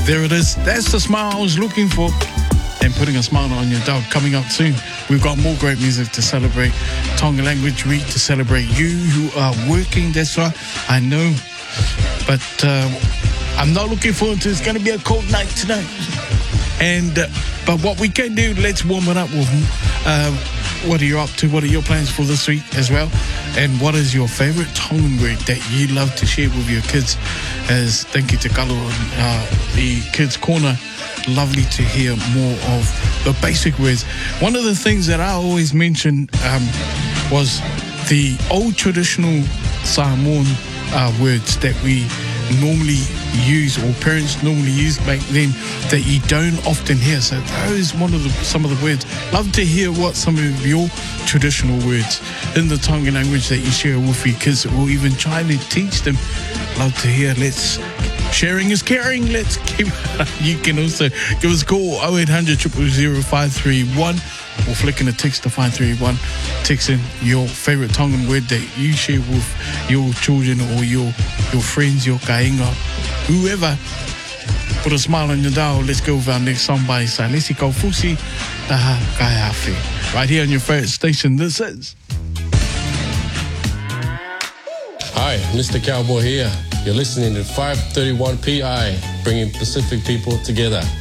There it is. That's the smile I was looking for. And putting a smile on your dog. Coming up soon, we've got more great music to celebrate Tonga Language Week, to celebrate you who are working. That's right, I know. But I'm not looking forward to it. It's going to be a cold night tonight. And but what we can do, let's warm it up with what are you up to? What are your plans for this week as well? And what is your favorite Tongan word that you love to share with your kids? As thank you to Kalo on the Kids Corner. Lovely to hear more of the basic words. One of the things that I always mention was the old traditional Samoan words that we normally use, or parents normally use back then, that you don't often hear. So those some of the words. Love to hear what some of your traditional words in the Tongan language that you share with your kids, or even trying to teach them. Love to hear. Sharing is caring. Let's keep. You can also give us a call 0800 000 531, or flicking a text to 531. Text in your favorite Tongan word that you share with your children or your friends, your kainga, whoever. Put a smile on your dial. Let's go with our next song by Salesi Kaufusi, Taha Kaiafe. Right here on your favorite station. This is. Hi, Mr. Cowboy here. You're listening to 531 PI, bringing Pacific people together.